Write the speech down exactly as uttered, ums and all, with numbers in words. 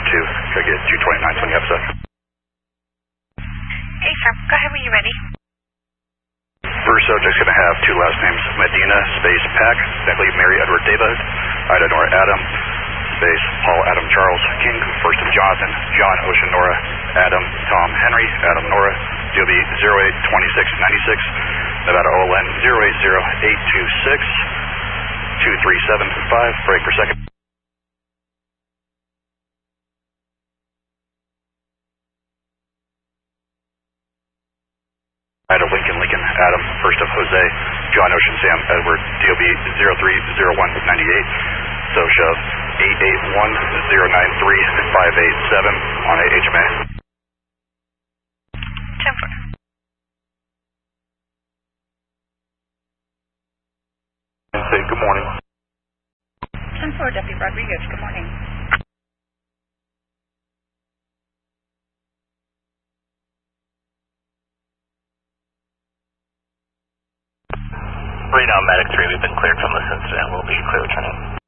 two. Could I get two twenty-nine twenty F S A? Hey, sir. Go ahead when you're ready. First subject's going to have two last names, Medina, space, Pack, Beckley, Mary, Edward, David, Ida, Nora, Adam, space, Paul, Adam, Charles, King, first of Jonathan, John, Ocean, Nora, Adam, Tom, Henry, Adam, Nora, D O B zero eight two six nine six, Nevada O L N zero eight zero eight two six, two three seven five, break per second. Ida, Lincoln, Lincoln, Adam, first of Jose, John, Ocean, Sam, Edward, D O B zero three zero one nine eight, SOCHA eight eight one zero nine three five eight seven on a H M A. ten four. And say good morning. ten four, Deputy Rodriguez. Good morning. Right now, Medic three, we've been cleared from this incident. We'll be clear returning.